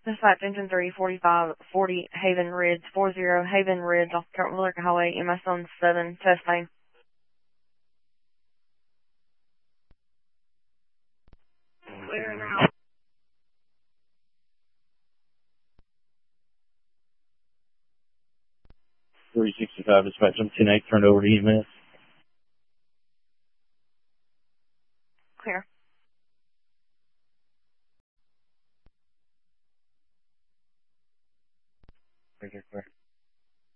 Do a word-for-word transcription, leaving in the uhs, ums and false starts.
Dispatch engine three, forty-five forty Haven Ridge, four zero Haven Ridge off Carrollton Highway, M S on seven, testing. Clear now. three sixty-five dispatch, I'm ten eight, turned over to E M S. Clear.